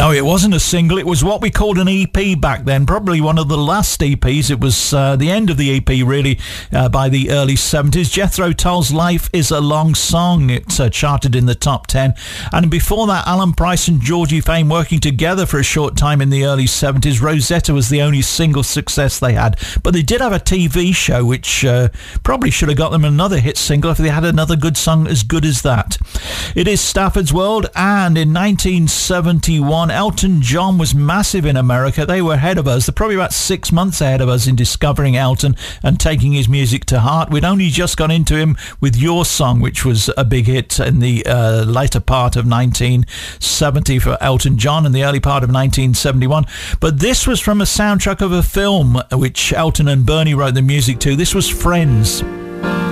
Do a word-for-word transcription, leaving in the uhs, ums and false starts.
No, it wasn't a single. It was what we called an E P back then, probably one of the last E Ps. It was uh, the end of the E P, really, uh, by the early seventies. Jethro Tull's Life is a Long Song. It uh, charted in the top ten. And before that, Alan Price and Georgie Fame working together for a short time in the early seventies. Rosetta was the only single success they had. But they did have a T V show, which uh, probably should have got them another hit single if they had another good song as good as that. It is Stafford's World, and in nineteen seventy-one, Elton John was massive in America. They were ahead of us. They're probably about six months ahead of us in discovering Elton and taking his music to heart. We'd only just got into him with Your Song, which was a big hit in the uh, later part of nineteen seventy for Elton John and the early part of nineteen seventy-one. But this was from a soundtrack of a film which Elton and Bernie wrote the music to. This was Friends.